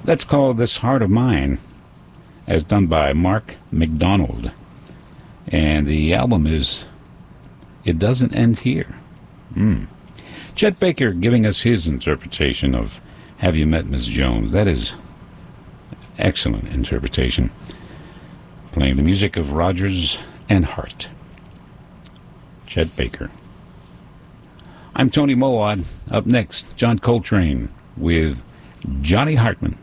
Let's call This Heart of Mine, as done by Mark McDonald. And the album is It Doesn't End Here. Chet Baker giving us his interpretation of Have You Met Miss Jones? That is excellent interpretation. Playing the music of Rodgers and Hart. Chet Baker. I'm Tony Mowat. Up next, John Coltrane with Johnny Hartman.